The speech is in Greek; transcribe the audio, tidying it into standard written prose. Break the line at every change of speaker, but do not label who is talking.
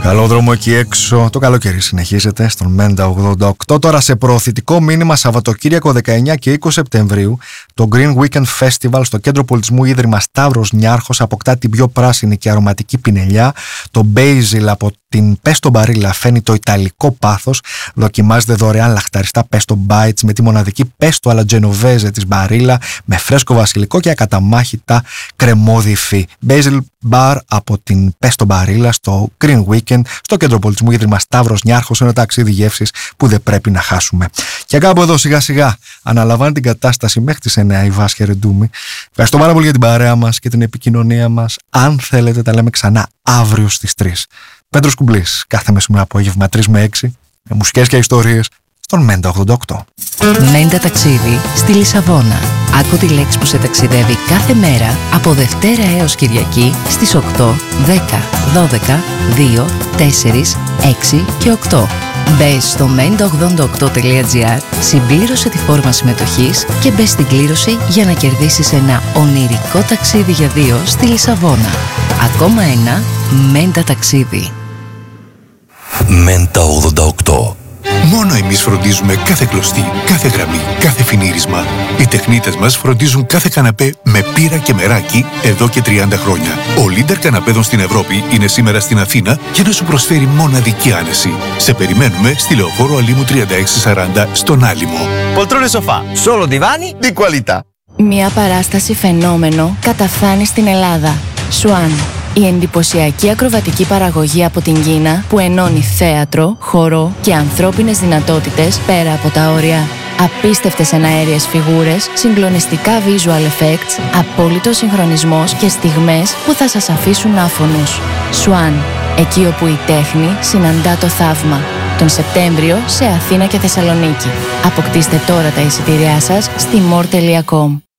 Καλό δρόμο εκεί έξω. Το καλοκαίρι συνεχίζεται στον Μέντα 88. Τώρα σε προωθητικό μήνυμα, Σαββατοκύριακο 19 και 20 Σεπτεμβρίου, το Green Weekend Festival στο Κέντρο Πολιτισμού Ίδρυμα Σταύρος Νιάρχος αποκτά την πιο πράσινη και αρωματική πινελιά. Το Basil από την Pesto Barilla φαίνει το ιταλικό πάθος. Δοκιμάζετε δωρεάν λαχταριστά Pesto Bites με τη μοναδική Pesto alla Genovese της Barilla με φρέσκο βασιλικό και ακαταμάχητα κρεμόδι υφή. Basil Bar από την Pesto Barilla στο Green Weekend στο Κέντρο Πολιτισμού Ίδρυμα Σταύρος Νιάρχος, ένα ταξίδι γεύσης που δεν πρέπει να χάσουμε. Και κάπου εδώ σιγά σιγά αναλαμβάνει την κατάσταση μέχρι τις 9 η Βάσια Ρεντούμη. Ευχαριστώ πάρα πολύ για την παρέα μας και την επικοινωνία μας. Αν θέλετε τα λέμε ξανά αύριο στις 3. Πέτρος Κουμπλής, κάθε μεσημερινό απόγευμα 3 με 6, με μουσικές και ιστορίες στον Μέντα 88.
Μέντα ταξίδι στη Λισαβόνα. Άκου τη λέξη που σε ταξιδεύει κάθε μέρα από Δευτέρα έως Κυριακή στις 8, 10, 12, 2, 4, 6 και 8. Μπες στο menda88.gr, συμπλήρωσε τη φόρμα συμμετοχής και μπες στην κλήρωση για να κερδίσεις ένα ονειρικό ταξίδι για 2 στη Λισαβόνα. Ακόμα ένα Μέντα ταξίδι.
Μέντα 88.
Μόνο εμείς φροντίζουμε κάθε κλωστή, κάθε γραμμή, κάθε φινίρισμα. Οι τεχνίτες μας φροντίζουν κάθε καναπέ με πύρα και μεράκι εδώ και 30 χρόνια. Ο leader καναπέδων στην Ευρώπη είναι σήμερα στην Αθήνα για να σου προσφέρει μοναδική άνεση. Σε περιμένουμε στη Λεωφόρο Αλήμου 3640 στον Άλυμο.
Poltrone sofà, solo divani di qualità.
Μια παράσταση φαινόμενο καταφθάνει στην Ελλάδα. Swan. Η εντυπωσιακή ακροβατική παραγωγή από την Κίνα που ενώνει θέατρο, χορό και ανθρώπινες δυνατότητες πέρα από τα όρια. Απίστευτες εναέριες φιγούρες, συγκλονιστικά visual effects, απόλυτος συγχρονισμός και στιγμές που θα σας αφήσουν άφωνους. Swan. Εκεί όπου η τέχνη συναντά το θαύμα. Τον Σεπτέμβριο σε Αθήνα και Θεσσαλονίκη. Αποκτήστε τώρα τα εισιτήριά σας στη more.com.